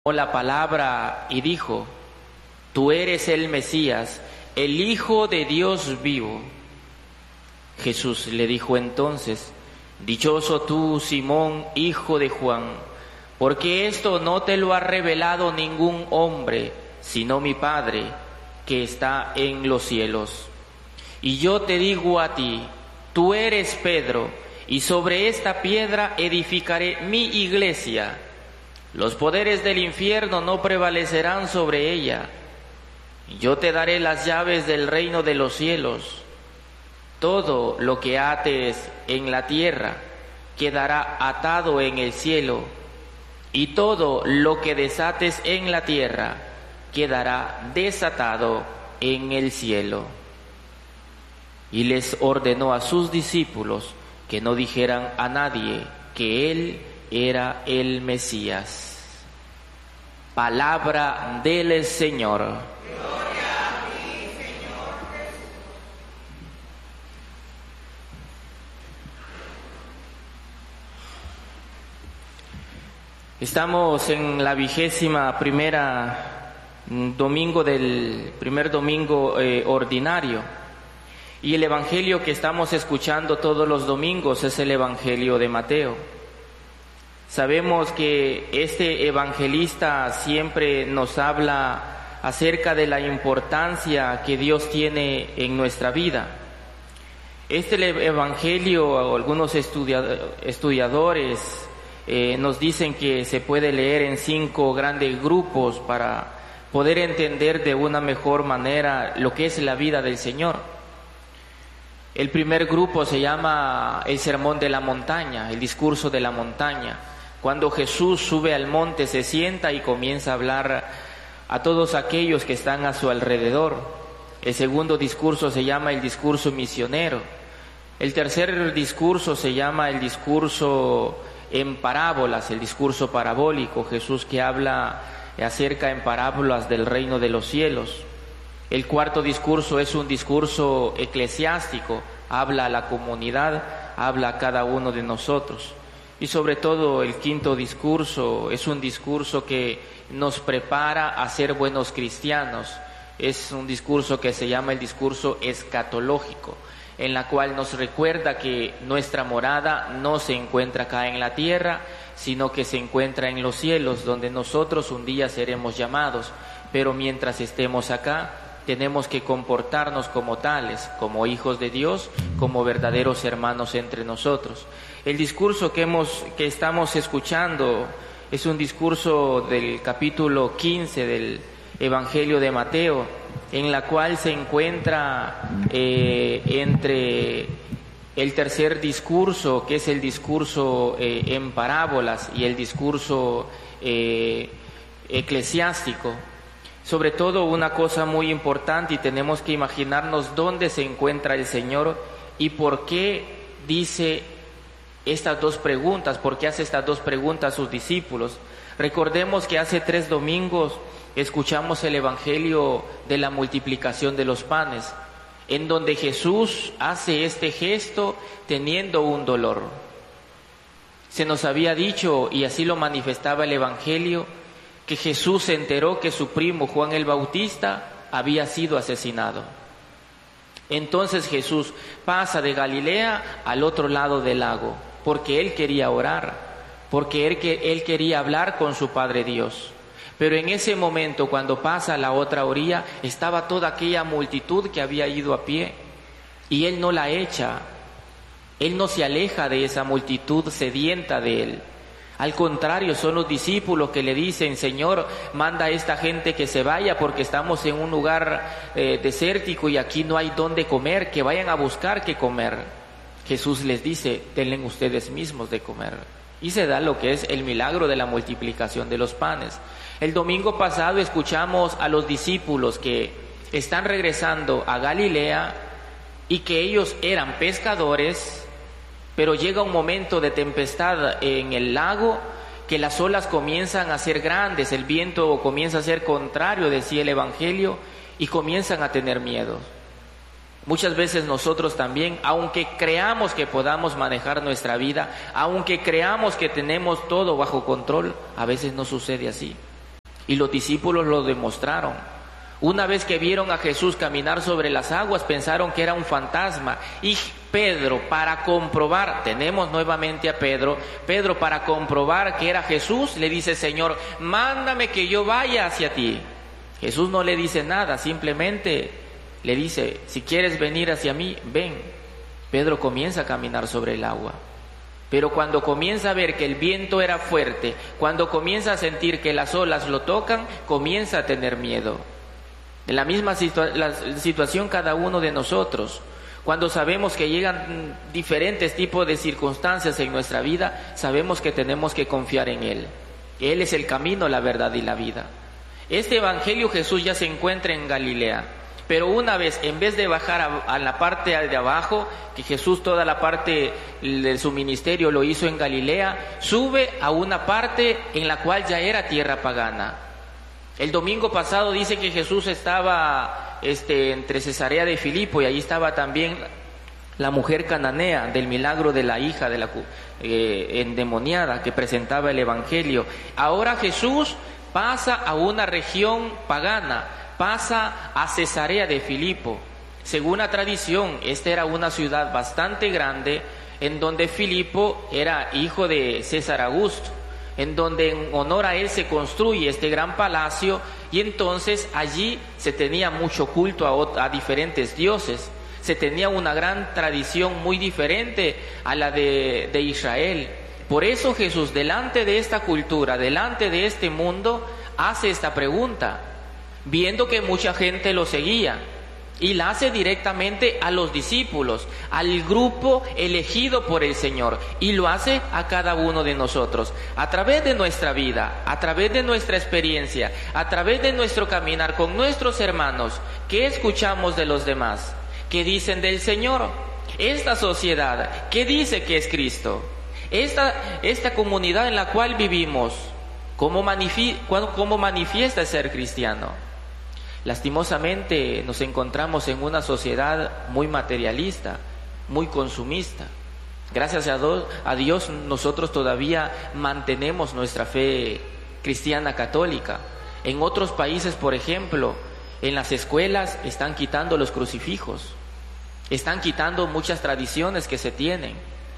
la palabra y dijo: Tú eres el Mesías, el Hijo de Dios vivo. Jesús le dijo entonces: Dichoso tú, Simón, hijo de Juan, porque esto no te lo ha revelado ningún hombre, sino mi Padre, que está en los cielos. Y yo te digo a ti, tú eres Pedro, y sobre esta piedra edificaré mi iglesia. Los poderes del infierno no prevalecerán sobre ella. Yo te daré las llaves del reino de los cielos. Todo lo que ates en la tierra quedará atado en el cielo, y todo lo que desates en la tierra quedará desatado en el cielo. Y les ordenó a sus discípulos que no dijeran a nadie que él era el Mesías. Palabra del Señor. Gloria a ti, Señor Jesús. Estamos en la 21ª domingo del primer domingo ordinario, y el evangelio que estamos escuchando todos los domingos es el evangelio de Mateo. Sabemos que este evangelista siempre nos habla acerca de la importancia que Dios tiene en nuestra vida. Este evangelio, algunos estudiadores nos dicen que se puede leer en 5 grandes grupos para poder entender de una mejor manera lo que es la vida del Señor. El primer grupo se llama el Sermón de la Montaña, el discurso de la montaña. Cuando Jesús sube al monte, se sienta y comienza a hablar a todos aquellos que están a su alrededor. El segundo discurso se llama el discurso misionero. El tercer discurso se llama el discurso en parábolas, el discurso parabólico, Jesús que habla acerca en parábolas del reino de los cielos. El cuarto discurso es un discurso eclesiástico, habla a la comunidad, habla a cada uno de nosotros. Y sobre todo el quinto discurso es un discurso que nos prepara a ser buenos cristianos. Es un discurso que se llama el discurso escatológico, en la cual nos recuerda que nuestra morada no se encuentra acá en la tierra, sino que se encuentra en los cielos, donde nosotros un día seremos llamados. Pero mientras estemos acá, tenemos que comportarnos como tales, como hijos de Dios, como verdaderos hermanos entre nosotros. El discurso que estamos escuchando es un discurso del capítulo 15 del Evangelio de Mateo, en la cual se encuentra entre el tercer discurso, que es el discurso en parábolas, y el discurso eclesiástico. Sobre todo una cosa muy importante, y tenemos que imaginarnos dónde se encuentra el Señor y por qué dice estas 2 preguntas, por qué hace estas 2 preguntas a sus discípulos. Recordemos que hace 3 domingos escuchamos el evangelio de la multiplicación de los panes, en donde Jesús hace este gesto teniendo un dolor. Se nos había dicho, y así lo manifestaba el evangelio, que Jesús se enteró que su primo Juan el Bautista había sido asesinado. Entonces Jesús pasa de Galilea al otro lado del lago, porque él quería orar, porque él quería hablar con su Padre Dios. Pero en ese momento, cuando pasa a la otra orilla, estaba toda aquella multitud que había ido a pie, y él no la echa, él no se aleja de esa multitud sedienta de él. Al contrario, son los discípulos que le dicen: Señor, manda a esta gente que se vaya, porque estamos en un lugar desértico y aquí no hay dónde comer, que vayan a buscar qué comer. Jesús les dice: denle ustedes mismos de comer. Y se da lo que es el milagro de la multiplicación de los panes. El domingo pasado escuchamos a los discípulos que están regresando a Galilea y que ellos eran pescadores, pero llega un momento de tempestad en el lago, que las olas comienzan a ser grandes, el viento comienza a ser contrario, decía el Evangelio, y comienzan a tener miedo. Muchas veces nosotros también, aunque creamos que podamos manejar nuestra vida, aunque creamos que tenemos todo bajo control, a veces no sucede así. Y los discípulos lo demostraron. Una vez que vieron a Jesús caminar sobre las aguas, pensaron que era un fantasma. Y Pedro, para comprobar, tenemos nuevamente a Pedro para comprobar que era Jesús, le dice: Señor, mándame que yo vaya hacia ti. Jesús no le dice nada, simplemente le dice: si quieres venir hacia mí, ven. Pedro comienza a caminar sobre el agua. Pero cuando comienza a ver que el viento era fuerte, cuando comienza a sentir que las olas lo tocan, comienza a tener miedo. En la misma situación cada uno de nosotros, cuando sabemos que llegan diferentes tipos de circunstancias en nuestra vida, sabemos que tenemos que confiar en Él. Él es el camino, la verdad y la vida. Este evangelio Jesús ya se encuentra en Galilea, pero una vez, en vez de bajar a la parte de abajo, que Jesús toda la parte de su ministerio lo hizo en Galilea, sube a una parte en la cual ya era tierra pagana. El domingo pasado dice que Jesús estaba entre Cesarea de Filipo, y ahí estaba también la mujer cananea del milagro de la hija de la endemoniada que presentaba el evangelio. Ahora Jesús pasa a una región pagana, pasa a Cesarea de Filipo. Según la tradición, esta era una ciudad bastante grande, en donde Filipo era hijo de César Augusto, en donde en honor a él se construye este gran palacio, y entonces allí se tenía mucho culto a diferentes dioses. Se tenía una gran tradición muy diferente a la de Israel. Por eso Jesús, delante de esta cultura, delante de este mundo, hace esta pregunta, viendo que mucha gente lo seguía, y la hace directamente a los discípulos, al grupo elegido por el Señor, y lo hace a cada uno de nosotros, a través de nuestra vida, a través de nuestra experiencia, a través de nuestro caminar con nuestros hermanos. ¿Qué escuchamos de los demás? ¿Qué dicen del Señor? Esta sociedad, ¿qué dice que es Cristo? Esta comunidad en la cual vivimos, ¿cómo manifiesta ser cristiano? Lastimosamente nos encontramos en una sociedad muy materialista, muy consumista. Gracias a Dios nosotros todavía mantenemos nuestra fe cristiana católica. En otros países, por ejemplo, en las escuelas están quitando los crucifijos, están quitando muchas tradiciones que se tienen.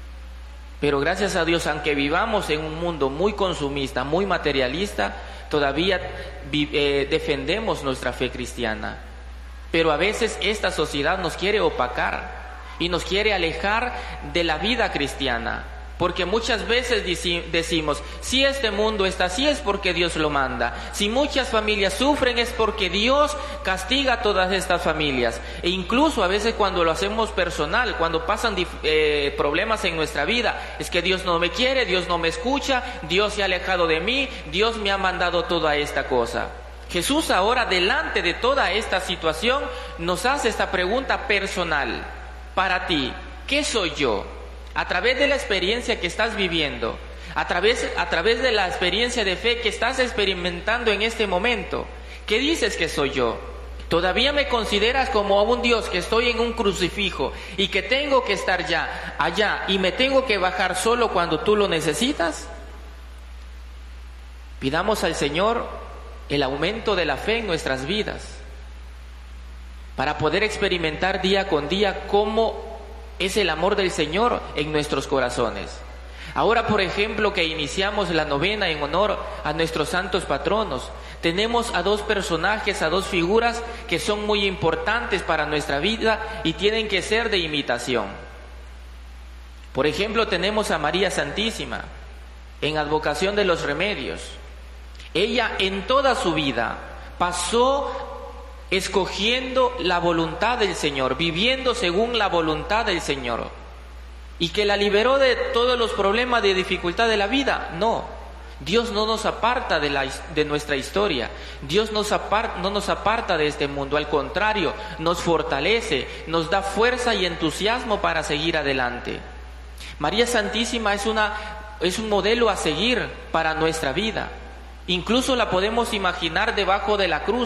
Pero gracias a Dios, aunque vivamos en un mundo muy consumista, muy materialista, todavía defendemos nuestra fe cristiana. Pero a veces esta sociedad nos quiere opacar y nos quiere alejar de la vida cristiana, porque muchas veces decimos: si este mundo está así es porque Dios lo manda, si muchas familias sufren es porque Dios castiga a todas estas familias. E incluso a veces cuando lo hacemos personal, cuando pasan problemas en nuestra vida, es que Dios no me quiere, Dios no me escucha, Dios se ha alejado de mí, Dios me ha mandado toda esta cosa. Jesús ahora, delante de toda esta situación, nos hace esta pregunta personal: para ti, ¿qué soy yo? A través de la experiencia que estás viviendo, a través de la experiencia de fe que estás experimentando en este momento, ¿qué dices que soy yo? ¿Todavía me consideras como un Dios que estoy en un crucifijo y que tengo que estar allá y me tengo que bajar solo cuando tú lo necesitas? Pidamos al Señor el aumento de la fe en nuestras vidas, para poder experimentar día con día cómo es el amor del Señor en nuestros corazones. Ahora, por ejemplo, que iniciamos la novena en honor a nuestros santos patronos, tenemos a dos personajes, a dos figuras que son muy importantes para nuestra vida y tienen que ser de imitación. Por ejemplo, tenemos a María Santísima en Advocación de los Remedios. Ella en toda su vida pasó escogiendo la voluntad del Señor, viviendo según la voluntad del Señor, y que la liberó de todos los problemas de dificultad de la vida. No, Dios no nos aparta de nuestra historia, Dios no nos aparta de este mundo, al contrario, nos fortalece, nos da fuerza y entusiasmo para seguir adelante. María Santísima es un modelo a seguir para nuestra vida. Incluso la podemos imaginar debajo de la cruz.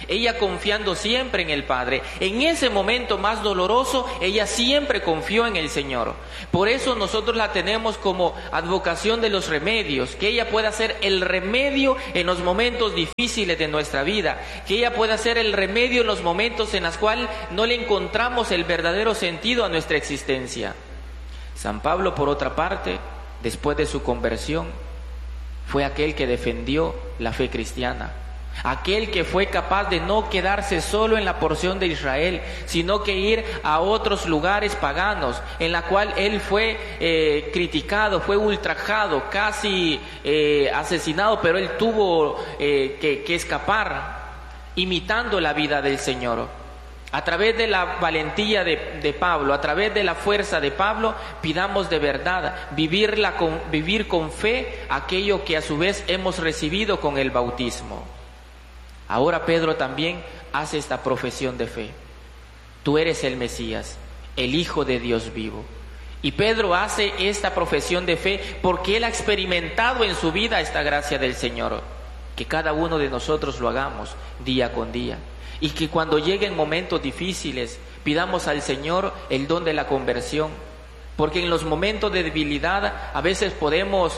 ella confiando siempre en el Padre. En ese momento más doloroso, ella siempre confió en el Señor. Por eso nosotros la tenemos como advocación de los remedios, que ella pueda ser el remedio en los momentos difíciles de nuestra vida, que ella pueda ser el remedio en los momentos en los cuales no le encontramos el verdadero sentido a nuestra existencia. San Pablo, por otra parte, después de su conversión, fue aquel que defendió la fe cristiana, aquel que fue capaz de no quedarse solo en la porción de Israel, sino que ir a otros lugares paganos, en la cual él fue criticado, fue ultrajado, casi asesinado, pero él tuvo que escapar, imitando la vida del Señor. A través de la valentía de Pablo, a través de la fuerza de Pablo, pidamos de verdad vivir con fe aquello que a su vez hemos recibido con el bautismo. Ahora Pedro también hace esta profesión de fe. Tú eres el Mesías, el Hijo de Dios vivo. Y Pedro hace esta profesión de fe porque él ha experimentado en su vida esta gracia del Señor. Que cada uno de nosotros lo hagamos día con día. Y que cuando lleguen momentos difíciles, pidamos al Señor el don de la conversión. Porque en los momentos de debilidad a veces podemos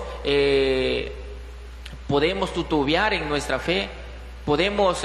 titubear en nuestra fe, podemos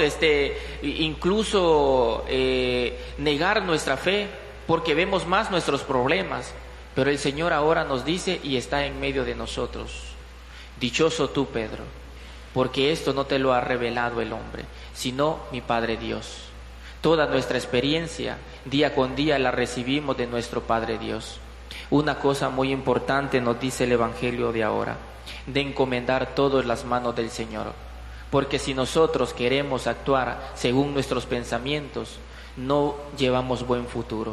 incluso negar nuestra fe, porque vemos más nuestros problemas. Pero el Señor ahora nos dice y está en medio de nosotros: dichoso tú, Pedro, porque esto no te lo ha revelado el hombre, sino mi Padre Dios. Toda nuestra experiencia, día con día, la recibimos de nuestro Padre Dios. Una cosa muy importante nos dice el Evangelio de ahora, de encomendar todo en las manos del Señor. Porque si nosotros queremos actuar según nuestros pensamientos, no llevamos buen futuro.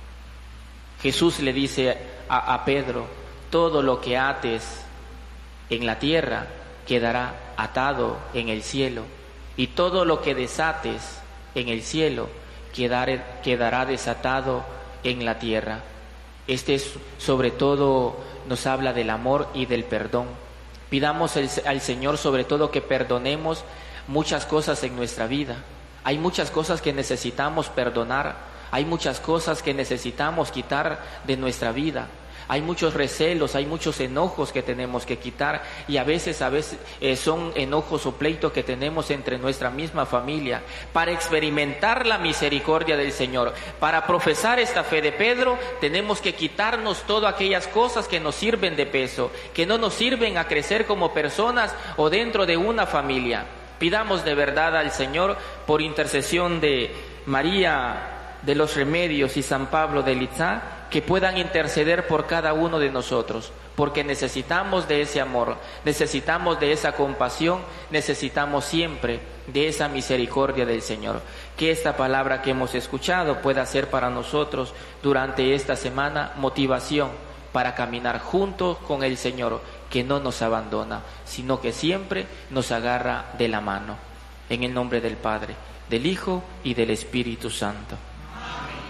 Jesús le dice a Pedro: todo lo que ates en la tierra quedará atado en el cielo, y todo lo que desates en el cielo quedará desatado en la tierra. Sobre todo nos habla del amor y del perdón. Pidamos al Señor sobre todo que perdonemos muchas cosas en nuestra vida. Hay muchas cosas que necesitamos perdonar, hay muchas cosas que necesitamos quitar de nuestra vida. Hay muchos recelos, hay muchos enojos que tenemos que quitar, y a veces son enojos o pleitos que tenemos entre nuestra misma familia. Para experimentar la misericordia del Señor, para profesar esta fe de Pedro, tenemos que quitarnos todas aquellas cosas que nos sirven de peso, que no nos sirven a crecer como personas o dentro de una familia. Pidamos de verdad al Señor, por intercesión de María de los Remedios y San Pablo de Litzá, que puedan interceder por cada uno de nosotros, porque necesitamos de ese amor, necesitamos de esa compasión, necesitamos siempre de esa misericordia del Señor. Que esta palabra que hemos escuchado pueda ser para nosotros durante esta semana motivación para caminar juntos con el Señor, que no nos abandona, sino que siempre nos agarra de la mano. En el nombre del Padre, del Hijo y del Espíritu Santo.